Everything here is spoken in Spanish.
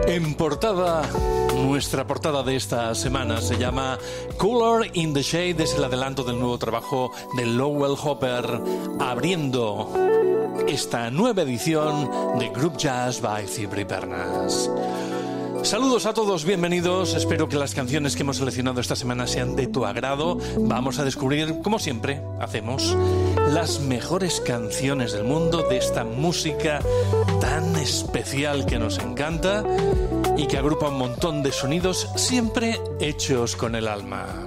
En portada, nuestra portada de esta semana se llama Cooler in the Shade, es el adelanto del nuevo trabajo de Lowell Hopper, abriendo esta nueva edición de Group Jazz by Cipri Pernas. Saludos a todos, bienvenidos. Espero que las canciones que hemos seleccionado esta semana sean de tu agrado. Vamos a descubrir, como siempre hacemos, las mejores canciones del mundo de esta música tan especial que nos encanta y que agrupa un montón de sonidos siempre hechos con el alma.